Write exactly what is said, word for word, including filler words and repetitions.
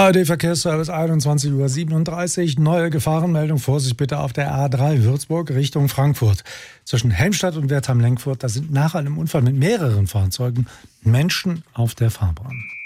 A R D-Verkehrsservice, einundzwanzig Uhr siebenunddreißig. Neue Gefahrenmeldung. Vorsicht bitte auf der A drei Würzburg Richtung Frankfurt. Zwischen Helmstadt und Wertheim-Lenkfurt, da sind nach einem Unfall mit mehreren Fahrzeugen Menschen auf der Fahrbahn.